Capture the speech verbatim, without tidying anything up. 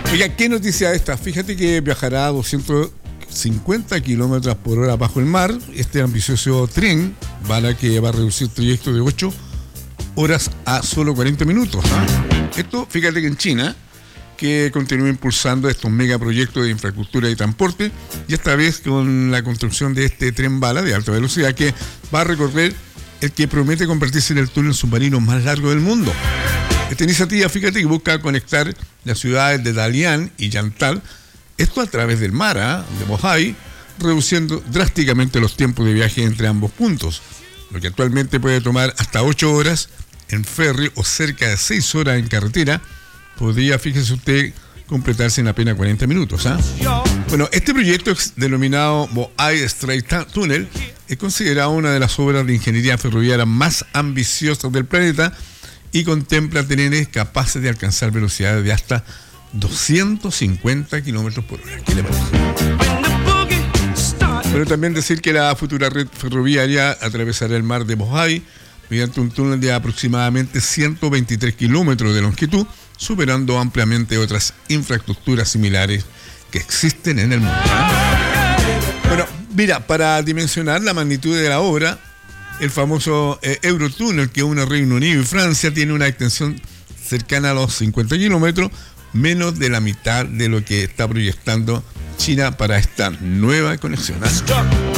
Oiga, ¿qué noticia esta? Fíjate que viajará a doscientos cincuenta kilómetros por hora bajo el mar. Este ambicioso tren bala que va a reducir el trayecto de ocho horas a solo cuarenta minutos. ¿eh? Esto, fíjate que en China, que continúa impulsando estos megaproyectos de infraestructura y transporte, y esta vez con la construcción de este tren bala de alta velocidad que va a recorrer el que promete convertirse en el túnel submarino más largo del mundo. Esta iniciativa, fíjate, que busca conectar las ciudades de Dalian y Yantal, esto a través del mar, ¿eh? de Bohai, reduciendo drásticamente los tiempos de viaje entre ambos puntos, lo que actualmente puede tomar hasta ocho horas en ferry o cerca de seis horas en carretera, podría, fíjese usted, completarse en apenas cuarenta minutos. ¿eh? Bueno, este proyecto denominado Bohai Strait Tunnel es considerado una de las obras de ingeniería ferroviaria más ambiciosas del planeta y contempla trenes capaces de alcanzar velocidades de hasta doscientos cincuenta kilómetros por hora. ¿Qué le parece? Pero también decir que la futura red ferroviaria atravesará el mar de Bohai mediante un túnel de aproximadamente ciento veintitrés kilómetros de longitud, superando ampliamente otras infraestructuras similares que existen en el mundo. Bueno, mira, para dimensionar la magnitud de la obra, el famoso eh, Eurotúnel que une Reino Unido y Francia tiene una extensión cercana a los cincuenta kilómetros, menos de la mitad de lo que está proyectando China para esta nueva conexión. ¿eh?